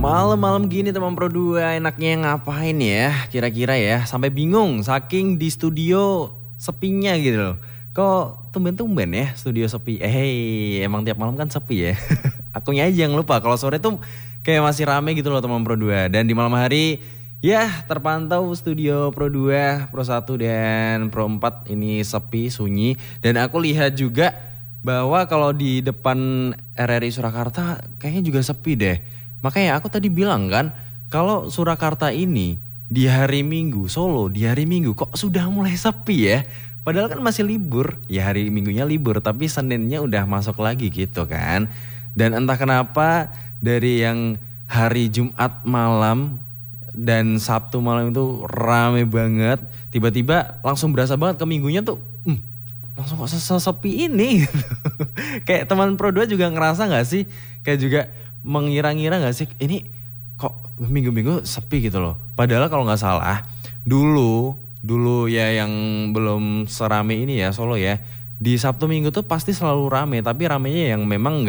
Malam-malam gini teman Pro 2 enaknya ngapain ya kira-kira ya. Sampai bingung saking di studio sepinya gitu loh. Kok tumben-tumben ya studio sepi. Emang tiap malam kan sepi ya. Akunya aja yang lupa kalau sore tuh kayak masih rame gitu loh teman Pro 2. Dan di malam hari ya terpantau studio Pro 2, Pro 1 dan Pro 4 ini sepi, sunyi. Dan aku lihat juga bahwa kalau di depan RRI Surakarta kayaknya juga sepi deh. Makanya aku tadi bilang kan, kalau Surakarta ini di hari Minggu, Solo di hari Minggu kok sudah mulai sepi ya. Padahal kan masih libur, ya hari Minggunya libur tapi Seninnya udah masuk lagi gitu kan. Dan entah kenapa dari yang hari Jumat malam dan Sabtu malam itu rame banget. Tiba-tiba langsung berasa banget ke Minggunya tuh langsung kok sepi ini. Kayak teman Pro 2 juga ngerasa gak sih? Kayak juga mengira-ngira gak sih ini kok minggu-minggu sepi gitu loh. Padahal kalau gak salah dulu ya yang belum serame ini ya Solo ya. Di Sabtu Minggu tuh pasti selalu rame. Tapi ramenya yang memang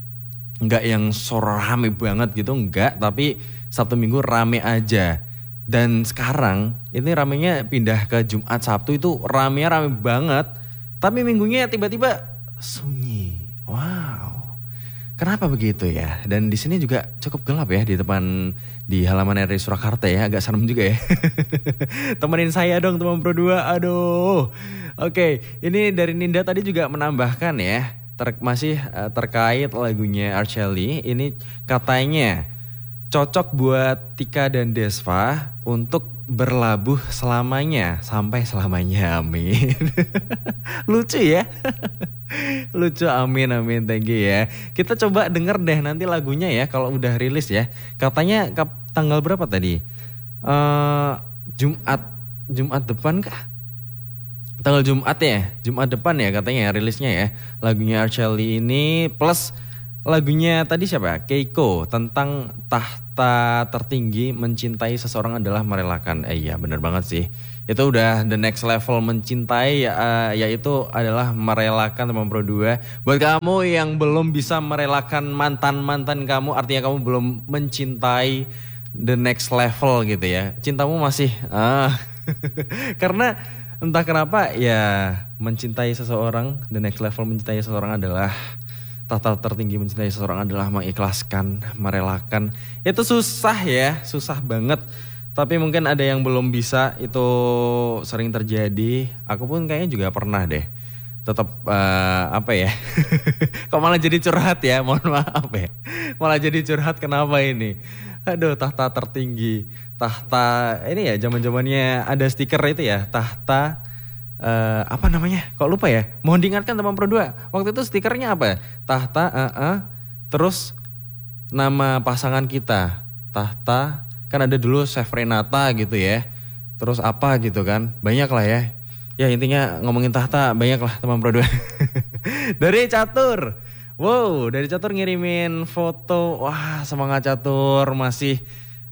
gak yang rame banget gitu. Enggak, tapi Sabtu Minggu rame aja. Dan sekarang ini ramenya pindah ke Jumat Sabtu itu ramenya rame banget. Tapi minggunya tiba-tiba sunyi. Wow. Kenapa begitu ya? Dan di sini juga cukup gelap ya di halaman RRI Surakarta ya, agak serem juga ya. Temenin saya dong teman Pro 2. Aduh. Oke, ini dari Ninda tadi juga menambahkan ya, masih terkait lagunya Archelly. Ini katanya cocok buat Tika dan Desva untuk berlabuh selamanya sampai selamanya, amin. Lucu ya. Lucu, amin thank you ya. Kita coba denger deh nanti lagunya ya kalau udah rilis ya. Katanya tanggal berapa tadi? Jumat depan kah? Tanggal Jumat ya, Jumat depan ya katanya ya rilisnya ya. Lagunya Archelly ini plus lagunya tadi siapa? Keiko tentang tahta tertinggi, mencintai seseorang adalah merelakan. Iya bener banget sih. Itu udah the next level mencintai yaitu adalah merelakan teman Pro 2. Buat kamu yang belum bisa merelakan mantan-mantan kamu, artinya kamu belum mencintai the next level gitu ya. Cintamu masih karena entah kenapa ya mencintai seseorang, the next level mencintai seseorang adalah tahta tertinggi mencintai seseorang adalah mengikhlaskan, merelakan. Itu susah ya, susah banget. Tapi mungkin ada yang belum bisa, itu sering terjadi. Aku pun kayaknya juga pernah deh. Tetap apa ya? Kok malah jadi curhat ya, mohon maaf ya. Malah jadi curhat kenapa ini? Aduh, tahta tertinggi. Tahta, ini ya zaman-zamannya ada stiker itu ya, tahta apa namanya? Kok lupa ya? Mohon diingatkan teman Pro 2. Waktu itu stikernya apa? Tahta, terus nama pasangan kita. Tahta, kan ada dulu Chef Renata gitu ya. Terus apa gitu kan? Banyak lah ya. Ya intinya ngomongin tahta banyak lah teman Pro 2. Dari Catur. Wow, dari Catur ngirimin foto. Wah, semangat Catur masih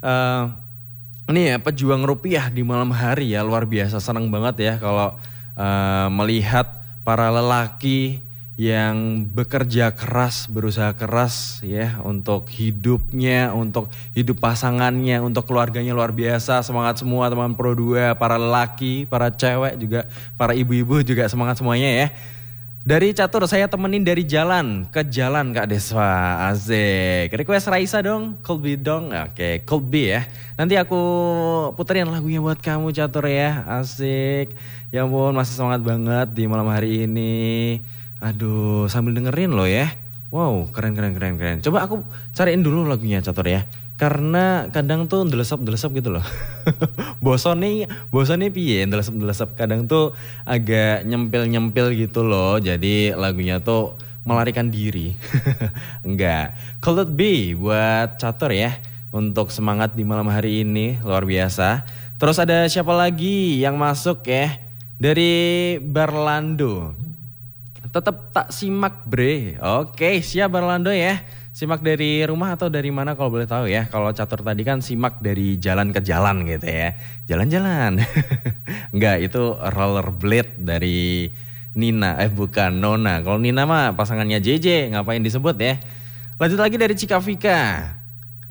ini ya pejuang rupiah di malam hari ya, luar biasa. Senang banget ya kalau melihat para lelaki yang bekerja keras, berusaha keras ya untuk hidupnya, untuk hidup pasangannya, untuk keluarganya, luar biasa. Semangat semua teman Pro 2, para lelaki, para cewek juga, para ibu-ibu juga semangat semuanya ya. Dari Catur, saya temenin dari jalan ke jalan Kak Desva. Asik. Request Raisa dong, Cold Be dong. Oke, Cold Be ya. Nanti aku puterin lagunya buat kamu Catur ya. Asik. Ya ampun, masih semangat banget di malam hari ini. Aduh, sambil dengerin loh ya. Wow, keren. Coba aku cariin dulu lagunya Catur ya. Karena kadang tuh ndelesep gitu loh. Bosone piye ndelesep. Kadang tuh agak nyempil gitu loh. Jadi lagunya tuh melarikan diri. Enggak. Could It Be buat Catur ya. Untuk semangat di malam hari ini luar biasa. Terus ada siapa lagi yang masuk ya? Dari Barlando. Tetap tak simak bre. Oke, siap Barlando ya. Simak dari rumah atau dari mana kalau boleh tahu ya. Kalau Catur tadi kan simak dari jalan ke jalan gitu ya. Jalan-jalan. Enggak, itu rollerblade dari Nina. Bukan, Nona. Kalau Nina mah pasangannya JJ, ngapain disebut ya. Lanjut lagi dari Cika Vika.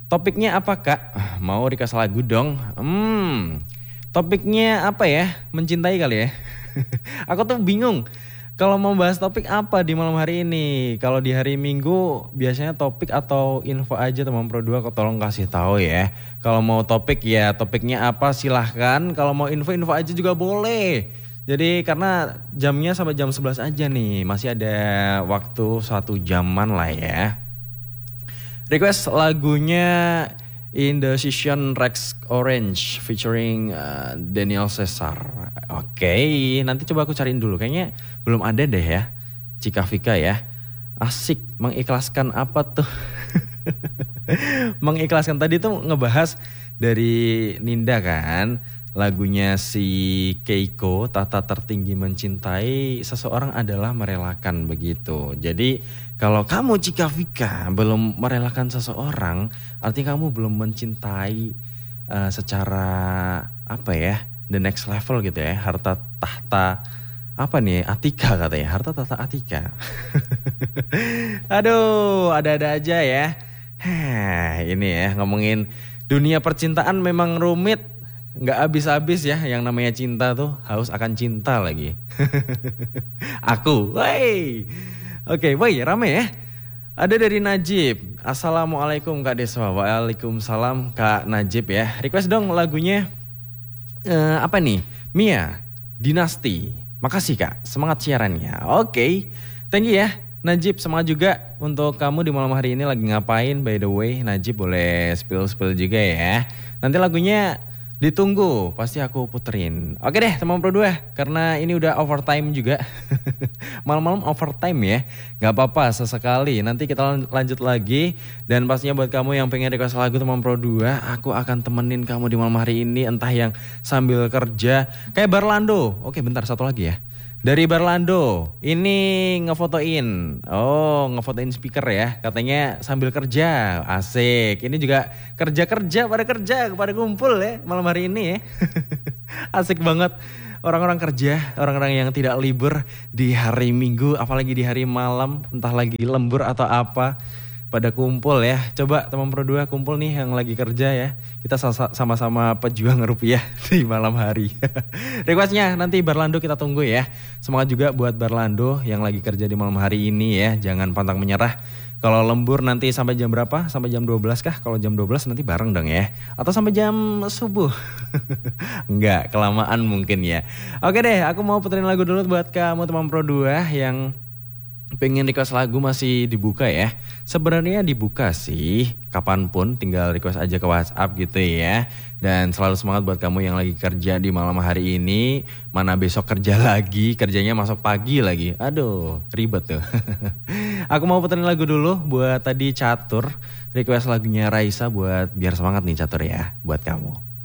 Topiknya apa Kak? Mau request lagu dong? Topiknya apa ya? Mencintai kali ya? Aku tuh bingung. Kalau mau bahas topik apa di malam hari ini? Kalau di hari Minggu biasanya topik atau info aja teman Pro 2, kau tolong kasih tahu ya. Kalau mau topik ya topiknya apa silahkan. Kalau mau info aja juga boleh. Jadi karena jamnya sampai jam 11 aja nih. Masih ada waktu 1 jaman lah ya. Request lagunya Indecision Rex Orange featuring Daniel Caesar. Oke, nanti coba aku cariin dulu. Kayaknya belum ada deh ya. Cika Vika ya. Asik, mengikhlaskan apa tuh? Mengikhlaskan tadi tuh ngebahas dari Ninda kan. Lagunya si Keiko, Tata Tertinggi Mencintai Seseorang Adalah Merelakan begitu. Jadi kalau kamu Cika Vika belum merelakan seseorang, artinya kamu belum mencintai secara apa ya, the next level gitu ya, harta tahta apa nih, Atika katanya, harta tahta Atika. Aduh, ada-ada aja ya. Ini ya ngomongin dunia percintaan memang rumit. Nggak habis-habis ya, yang namanya cinta tuh haus akan cinta lagi. Aku, wey. Oke, woi rame ya. Ada dari Najib. Assalamualaikum Kak Deswa. Waalaikumsalam Kak Najib ya. Request dong lagunya apa nih? Mia, Dinasti. Makasih Kak, semangat siarannya. Oke, thank you ya Najib. Semangat juga untuk kamu di malam hari ini lagi ngapain. By the way Najib boleh spill juga ya. Nanti lagunya ditunggu, pasti aku puterin. Oke deh teman Pro 2, karena ini udah overtime juga. Malam-malam overtime ya. Gak apa-apa sesekali, nanti kita lanjut lagi. Dan pastinya buat kamu yang pengen request lagu teman Pro 2, aku akan temenin kamu di malam hari ini. Entah yang sambil kerja, kayak Barlando. Oke bentar, satu lagi ya. Dari Barlando, ini ngefotoin speaker ya, katanya sambil kerja, asik. Ini juga kerja pada kumpul ya malam hari ini ya. Asik banget orang-orang kerja, orang-orang yang tidak libur di hari Minggu, apalagi di hari malam, entah lagi lembur atau apa. Pada kumpul ya. Coba teman Pro 2 kumpul nih yang lagi kerja ya. Kita sama-sama pejuang rupiah di malam hari. Requestnya nanti Barlando kita tunggu ya. Semangat juga buat Barlando yang lagi kerja di malam hari ini ya. Jangan pantang menyerah. Kalau lembur nanti sampai jam berapa? Sampai jam 12 kah? Kalau jam 12 nanti bareng dong ya. Atau sampai jam subuh? Enggak, kelamaan mungkin ya. Oke deh, aku mau puterin lagu dulu buat kamu teman Pro 2 yang pengen request lagu. Masih dibuka ya. Sebenarnya dibuka sih, kapanpun tinggal request aja ke WhatsApp gitu ya. Dan selalu semangat buat kamu yang lagi kerja di malam hari ini. Mana besok kerja lagi, kerjanya masuk pagi lagi. Aduh, ribet tuh. Aku mau puterin lagu dulu buat tadi Catur. Request lagunya Raisa buat biar semangat nih Catur ya, buat kamu.